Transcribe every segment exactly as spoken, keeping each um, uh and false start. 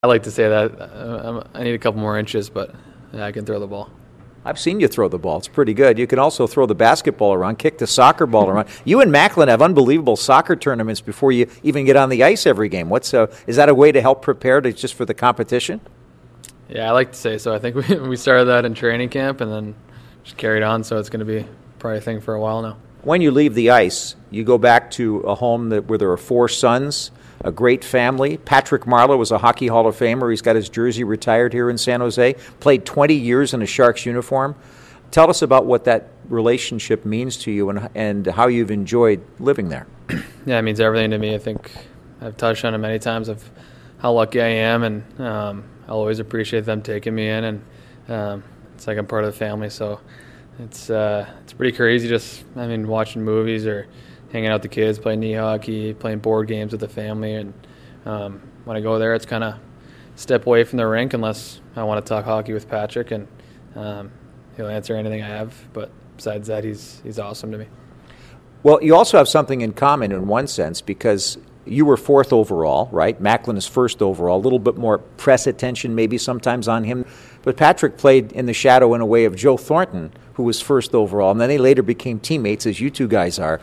I like to say that uh, I need a couple more inches, but yeah, I can throw the ball. I've seen you throw the ball. It's pretty good. You can also throw the basketball around, kick the soccer ball around. You and Macklin have unbelievable soccer tournaments before you even get on the ice every game. What's uh, is that a way to help prepare to just for the competition? Yeah, I like to say so. I think we we started that in training camp and then just carried on, so it's going to be probably a thing for a while now. When you leave the ice, you go back to a home that where there are four sons, a great family. Patrick Marleau was a Hockey Hall of Famer. He's got his jersey retired here in San Jose, played twenty years in a Sharks uniform. Tell us about what that relationship means to you and, and how you've enjoyed living there. Yeah, it means everything to me. I think I've touched on it many times of how lucky I am, and um, I'll always appreciate them taking me in, and um, it's like I'm part of the family, so it's uh, it's pretty crazy just, I mean, watching movies or hanging out with the kids, playing knee hockey, playing board games with the family. And um, when I go there, it's kind of step away from the rink unless I want to talk hockey with Patrick, and um, he'll answer anything I have. But besides that, he's he's awesome to me. Well, you also have something in common in one sense because you were fourth overall, right? Macklin is first overall. A little bit more press attention maybe sometimes on him. But Patrick played in the shadow in a way of Joe Thornton, who was first overall. And then they later became teammates, as you two guys are.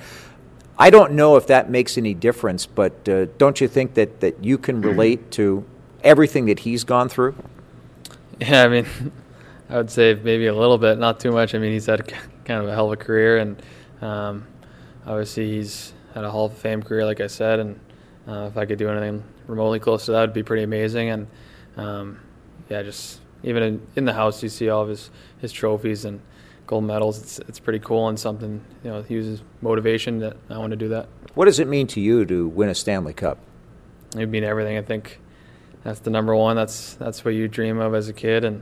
I don't know if that makes any difference, but uh, don't you think that, that you can relate to everything that he's gone through? Yeah, I mean, I would say maybe a little bit, not too much. I mean, he's had kind of a hell of a career, and um, obviously he's had a Hall of Fame career, like I said, and uh, if I could do anything remotely close to that, it would be pretty amazing. And um, yeah, just even in, in the house, you see all of his, his trophies and gold medals. It's it's pretty cool and something, you know, he uses motivation that I want to do that. What does it mean to you to win a Stanley Cup? It would mean everything. I think that's the number one. That's that's what you dream of as a kid, and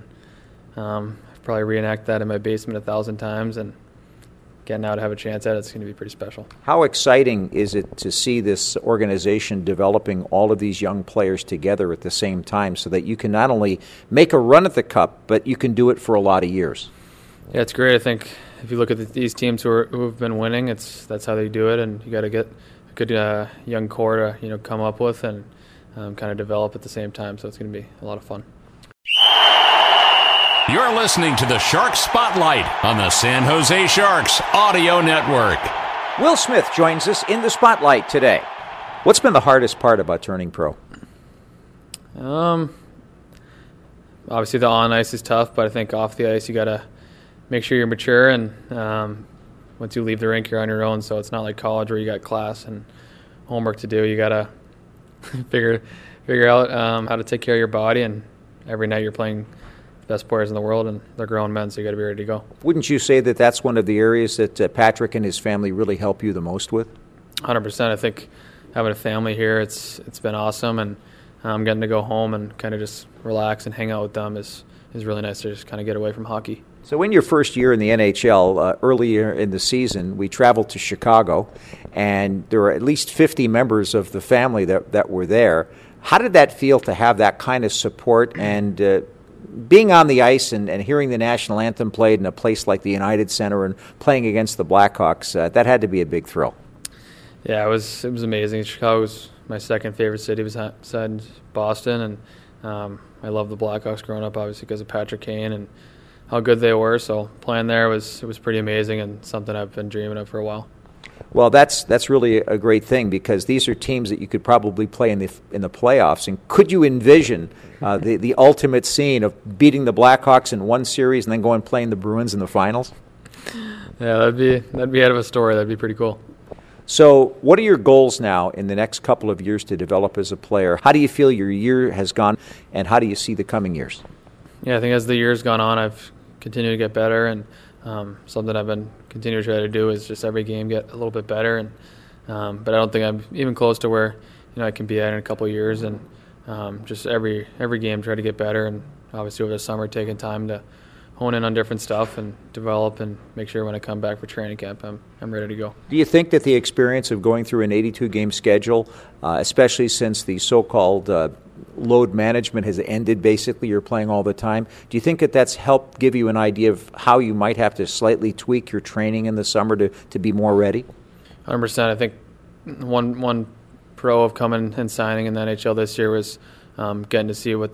um, I've probably reenact that in my basement a thousand times, and getting out to have a chance at it, it's going to be pretty special. How exciting is it to see this organization developing all of these young players together at the same time so that you can not only make a run at the Cup, but you can do it for a lot of years? Yeah, it's great. I think if you look at the, these teams who are, who have been winning, it's that's how they do it, and you got to get a good uh, young core to you know come up with and um, kind of develop at the same time. So it's going to be a lot of fun. You're listening to the Sharks Spotlight on the San Jose Sharks Audio Network. Will Smith joins us in the Spotlight today. What's been the hardest part about turning pro? Um, obviously the on ice is tough, but I think off the ice you got to make sure you're mature, and um, once you leave the rink, you're on your own. So it's not like college where you got class and homework to do. You got to figure figure out um, how to take care of your body, and every night you're playing the best players in the world, and they're grown men, so you got to be ready to go. Wouldn't you say that that's one of the areas that uh, Patrick and his family really help you the most with? one hundred percent. I think having a family here, it's it's been awesome, and um, getting to go home and kind of just relax and hang out with them is, is really nice to just kind of get away from hockey. So in your first year in the N H L, uh, earlier in the season, we traveled to Chicago, and there were at least fifty members of the family that, that were there. How did that feel to have that kind of support and uh, being on the ice and, and hearing the national anthem played in a place like the United Center and playing against the Blackhawks? Uh, that had to be a big thrill. Yeah, it was it was amazing. Chicago was my second favorite city beside Boston, and um, I loved the Blackhawks growing up, obviously because of Patrick Kane and how good they were. So playing there was it was pretty amazing and something I've been dreaming of for a while. Well, that's that's really a great thing because these are teams that you could probably play in the in the playoffs. And could you envision uh, the the ultimate scene of beating the Blackhawks in one series and then going playing the Bruins in the finals? Yeah, that'd be that'd be out of a story. That'd be pretty cool. So, what are your goals now in the next couple of years to develop as a player? How do you feel your year has gone, and how do you see the coming years? Yeah, I think as the year's gone on, I've continued to get better, and um, something I've been continuing to try to do is just every game get a little bit better. And um, but I don't think I'm even close to where you know I can be at in a couple of years. And um, just every every game try to get better. And obviously over the summer, taking time to hone in on different stuff and develop and make sure when I come back for training camp, I'm I'm ready to go. Do you think that the experience of going through an eighty-two game schedule, uh, especially since the so-called uh, load management has ended, basically you're playing all the time, do you think that that's helped give you an idea of how you might have to slightly tweak your training in the summer to, to be more ready? one hundred percent. I think one one pro of coming and signing in the N H L this year was um, getting to see what